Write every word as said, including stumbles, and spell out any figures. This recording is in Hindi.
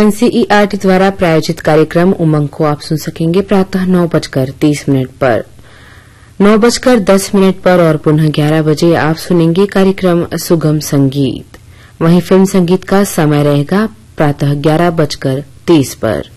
एनसीईआरटी द्वारा प्रायोजित कार्यक्रम उमंग को आप सुन सकेंगे प्रातः नौ बजकर तीस मिनट पर, नौ बजकर दस मिनट पर और पुनः ग्यारह बजे आप सुनेंगे कार्यक्रम सुगम संगीत। वहीं फिल्म संगीत का समय रहेगा प्रातः ग्यारह बजकर तीस पर।